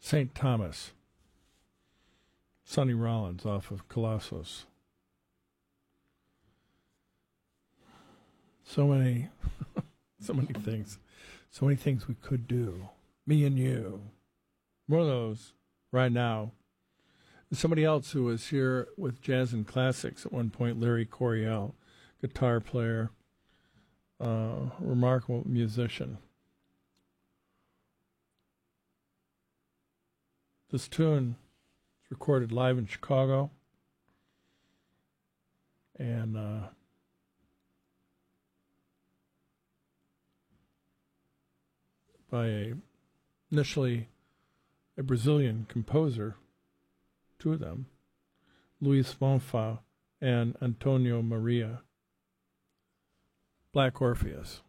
St. Thomas, Sonny Rollins off of Colossus. So many, so many things. So many things we could do. Me and you. One of those right now. Somebody else who was here with Jazz and Classics at one point, Larry Coryell, guitar player, remarkable musician. This tune is recorded live in Chicago, and by initially a Brazilian composer, two of them, Luis Fonfa and Antonio Maria. Black Orpheus.